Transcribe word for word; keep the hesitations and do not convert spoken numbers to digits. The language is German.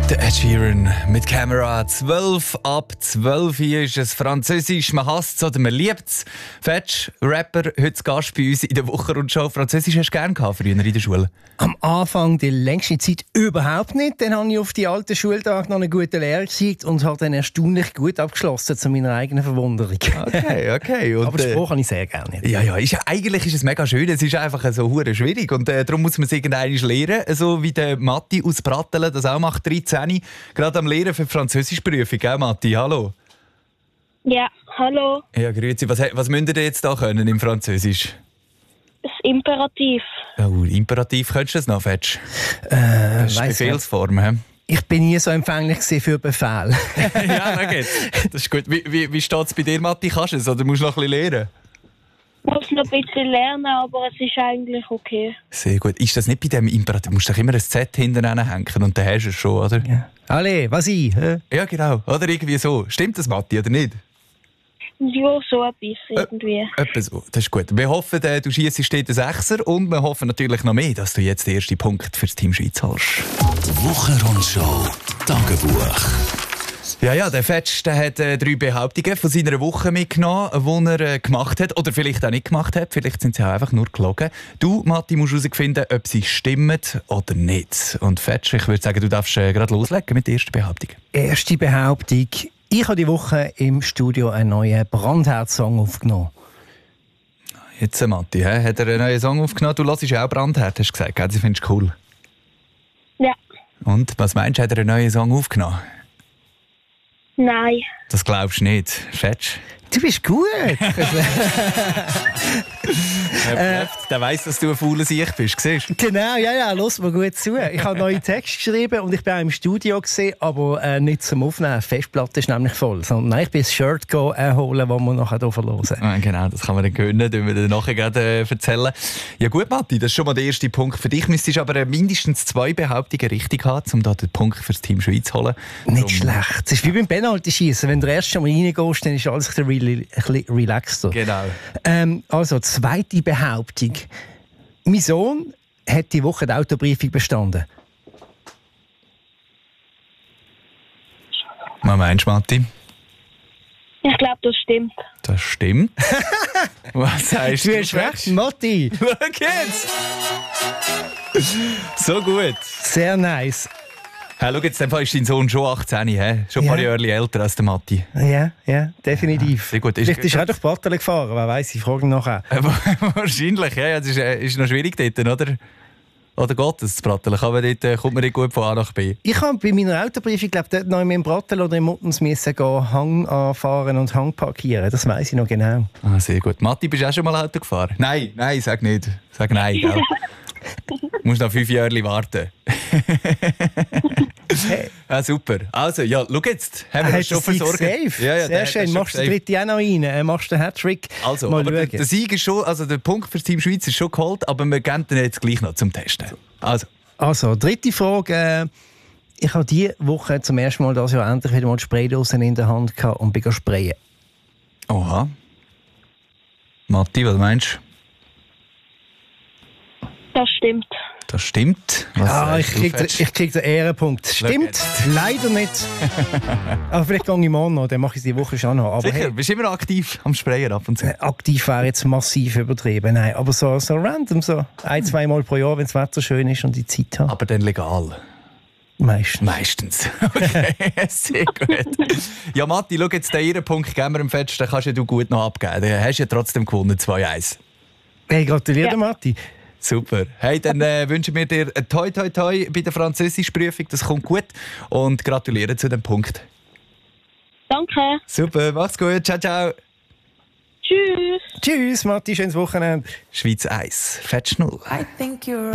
Der Ed Sheeran mit Camera. zwölf ab zwölf hier ist es Französisch. Man hasst es oder man liebt es. Fetsch, Rapper, heute Gast bei uns in der Wochenrundschau. Französisch hast du gerne gehabt früher in der Schule? Am Anfang die längste Zeit überhaupt nicht. Dann habe ich auf die alten Schultage noch einen guten Lehrer gesucht und habe dann erstaunlich gut abgeschlossen, zu meiner eigenen Verwunderung. Okay, okay. Und, Aber Spruch habe ich sehr gerne. Ja, ja, ist, eigentlich ist es mega schön. Es ist einfach so hure schwierig. Und äh, darum muss man es irgendwann lernen. So wie der Matti aus Brattelen das auch macht, dreizehn. Gerade am Lehren für die Französischprüfung, gell, Matti? Hallo. Ja, hallo. Ja, grüezi. Was, was müsst ihr jetzt da können im Französisch? Das Imperativ. Oh, Imperativ, könntest du das noch, Fetsch? Äh, Das ist Befehlsform, hä? Ich bin nie so empfänglich für Befehl. Ja, na geht's. Das ist gut. Wie, wie, wie steht es bei dir, Matti? Kannst du es oder musst du noch ein bisschen lernen? Ich muss noch ein bisschen lernen, aber es ist eigentlich okay. Sehr gut. Ist das nicht bei dem Imperativ? Du musst doch immer ein Z hinten hängen und dann hast du es schon, oder? Ja. Alle, was ich? Hä? Ja, genau. Oder irgendwie so. Stimmt das, Matti, oder nicht? Ja, so etwas irgendwie. Ä etwa so. Das ist gut. Wir hoffen, äh, du schiessest den Sechser und wir hoffen natürlich noch mehr, dass du jetzt den ersten Punkt für das Team Schweiz holst. Die Wochenrundschau Tagebuch. Ja, ja, der Fetsch der hat äh, drei Behauptungen von seiner Woche mitgenommen, die er äh, gemacht hat. Oder vielleicht auch nicht gemacht hat. Vielleicht sind sie auch einfach nur gelogen. Du, Matti, musst herausfinden, ob sie stimmen oder nicht. Und Fetsch, ich würde sagen, du darfst äh, gerade loslegen mit der ersten Behauptung. Erste Behauptung. Ich habe die Woche im Studio einen neuen Brandherz-Song aufgenommen. Jetzt, äh, Matti, hä? Hat er einen neuen Song aufgenommen? Du hörst ja auch Brandherd, hast du gesagt. Gell? Das findest du cool. Ja. Und, was meinst du, hat er einen neuen Song aufgenommen? Nein. Das glaubst du nicht. Fetsch? Du bist gut. äh, der weiss, dass du ein fauler Sieg bist, siehst du? Genau, ja, ja, lass mir gut zu. Ich habe neue Texte geschrieben und ich bin auch im Studio gesehen, aber äh, nicht zum Aufnehmen. Die Festplatte ist nämlich voll. Sondern nein, ich bin das Shirt holen, das wir nachher hier verlosen. Ja, genau, das kann man dann gönnen, das wir dann nachher gerade äh, erzählen. Ja gut, Matti, das ist schon mal der erste Punkt für dich. Müsstest aber äh, mindestens zwei Behauptungen richtig haben, um da den Punkt für das Team Schweiz zu holen. Nicht Darum... schlecht. Es ist wie beim Penalty-Schießen. Wenn du erst schon mal reingehst, dann ist alles ein bisschen ein bisschen relaxter. Genau. Ähm, also, zweite Behauptung. Mein Sohn hat die Woche die Autoprüfung bestanden. Was meinst du, Matti? Ich glaube, das stimmt. Das stimmt. Was sagst du? Du hast recht, Matti. Schau jetzt! So gut. Sehr nice. Hey, schau jetzt, ist dein Sohn schon achtzehn, he? Schon ein Ja. paar Jahre älter als der Matti. Ja, ja, definitiv. Ja, sehr gut. Ist- Vielleicht ist er auch durch Bartel gefahren, wer weiss, ich frage ihn nachher. Äh, Wahrscheinlich, ja. ja. Das ist, äh, ist noch schwierig dort, oder? Oder geht das, zu Bratteln? Aber dort äh, kommt man nicht gut von A nach B. Ich habe bei meiner Autoprüfung, glaube dort noch im Brattel oder im Muttens müssen gehen, Hang anfahren und Hang parkieren. Das weiss ich noch genau. Ah, sehr gut. Matti, bist du auch schon mal Auto gefahren? Nein, nein, sag nicht. Sag nein, gell? Du musst noch fünf Jahre warten. Hey. Ah, super. Also, ja, schau jetzt. Haben wir Er das hat schon den Sieg versorgt? safe. Ja, ja, der Sehr hat schön. das schon Machst du den safe. dritten auch noch rein? Äh, Machst du den Hattrick? Also, Mal aber der, schauen. der Sieg ist schon, also der Punkt für das Team Schweiz ist schon geholt, aber wir geben den jetzt gleich noch zum Testen. Also. Also, dritte Frage. Äh, ich habe diese Woche zum ersten Mal dieses Jahr endlich wieder mal die Spraydosen in der Hand gehabt und bin sprayen. Oha. Matti, was meinst du? Das stimmt. Das stimmt. Was Ah, ich sagst du, krieg, den, Fetsch? ich krieg den Ehrenpunkt. Stimmt, jetzt. leider nicht. Aber vielleicht gehe ich morgen noch, dann mache ich es die Woche schon noch. Aber Sicher, hey, bist immer aktiv am Sprayen ab und zu. aktiv wäre jetzt massiv übertrieben. Nein, aber so, so random, so ein, zwei Mal pro Jahr, wenn das Wetter schön ist und die Zeit habe. Aber dann legal. Meistens. Meistens. Okay, sehr gut. Ja, Matti, schau jetzt den Ehrenpunkt geben wir im Fetsch, den kannst ja du gut noch abgeben. Den hast du ja trotzdem gewonnen, zwei eins. Hey, gratuliere, Ja. Matti. Super. Hey, dann äh, wünschen wir dir ein Toi Toi Toi bei der Französischprüfung. Das kommt gut. Und gratuliere zu dem Punkt. Danke. Super, mach's gut. Ciao, ciao. Tschüss. Tschüss, Matti, schönes Wochenende. Schweiz eins, Fetsch null. I think you're